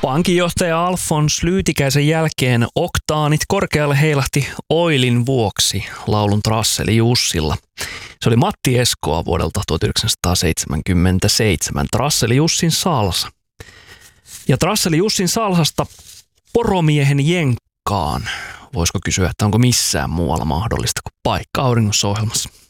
Pankinjohtaja Alfons Lyytikäisen jälkeen oktaanit korkealle heilahti Oilin vuoksi laulun Trasseli Jussilla. Se oli Matti Eskoa vuodelta 1977, Trasseli Jussin salsa. Ja Trasseli Jussin salsasta poromiehen jenkkaan. Voisiko kysyä, että onko missään muualla mahdollista kuin Paikka auringossa -ohjelmassa?